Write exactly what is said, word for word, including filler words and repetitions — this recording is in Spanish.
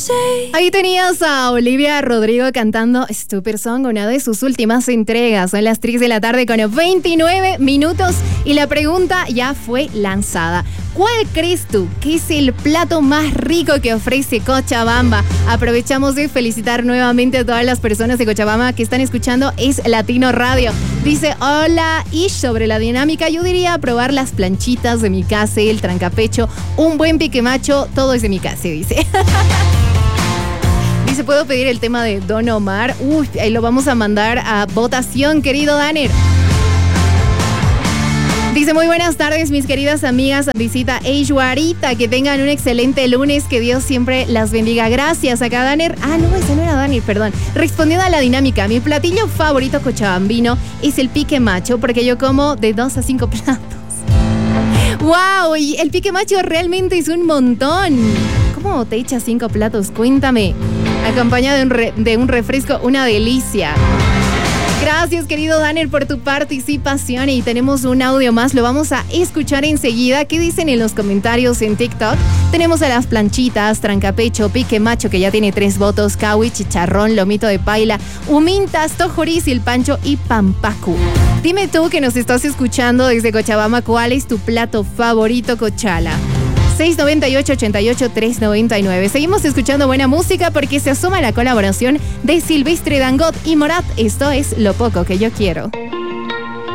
Ahí tenías a Olivia Rodrigo cantando Stupid Song, una de sus últimas entregas. Son las tres de la tarde con veintinueve minutos y la pregunta ya fue lanzada. ¿Cuál crees tú que es el plato más rico que ofrece Cochabamba? Aprovechamos de felicitar nuevamente a todas las personas de Cochabamba que están escuchando Es Latino Radio. Dice, hola, y sobre la dinámica, yo diría probar las planchitas de mi casa, el trancapecho, un buen pique macho, todo es de mi casa, dice. Dice, ¿puedo pedir el tema de Don Omar? Uy, ahí lo vamos a mandar a votación, querido Danner. Dice, muy buenas tardes, mis queridas amigas. Visita Eishuarita, que tengan un excelente lunes, que Dios siempre las bendiga. Gracias, acá Danner. Ah, no, ese no era Danner, perdón. Respondiendo a la dinámica, mi platillo favorito cochabambino es el pique macho, porque yo como de dos a cinco platos. ¡Wow! Y el pique macho realmente es un montón. ¿Cómo te echas cinco platos? Cuéntame. Acompañado de un, re, de un refresco, una delicia. Gracias, querido Danner, por tu participación. Y tenemos un audio más, lo vamos a escuchar enseguida. ¿Qué dicen en los comentarios en TikTok? Tenemos a las planchitas, trancapecho, pique macho, que ya tiene tres votos, cahui, chicharrón, lomito de paila, humintas, tojuriz, el pancho y pampacu. Dime tú, que nos estás escuchando desde Cochabamba, ¿cuál es tu plato favorito, Cochala? seis nueve ocho, ocho ocho, tres nueve nueve. Seguimos escuchando buena música porque se asoma la colaboración de Silvestre Dangot y Morat. Esto es Lo Poco Que Yo Quiero.